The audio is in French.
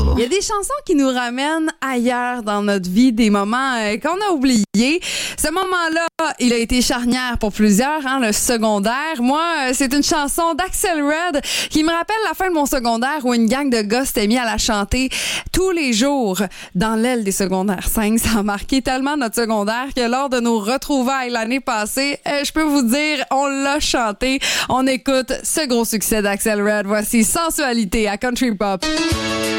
Il y a des chansons qui nous ramènent ailleurs dans notre vie, des moments qu'on a oubliés. Ce moment-là, il a été charnière pour plusieurs, le secondaire. Moi, c'est une chanson d'Axel Red qui me rappelle la fin de mon secondaire où une gang de gars s'était mis à la chanter tous les jours dans l'aile des secondaires 5. Ça a marqué tellement notre secondaire que lors de nos retrouvailles l'année passée, je peux vous dire, on l'a chanté. On écoute ce gros succès d'Axel Red. Voici Sensualité à Country Pop.